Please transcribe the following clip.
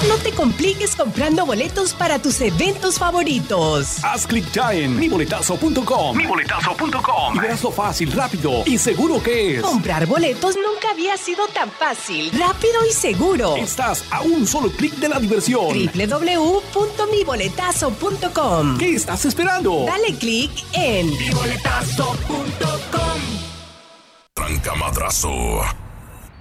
No te compliques comprando boletos para tus eventos favoritos. Haz clic ya en miboletazo.com. Y verás lo fácil, rápido y seguro que es. Comprar boletos nunca había sido tan fácil, rápido y seguro. Estás a un solo clic de la diversión. www.miboletazo.com. ¿Qué estás esperando? Dale clic en miboletazo.com. Trancamadrazo.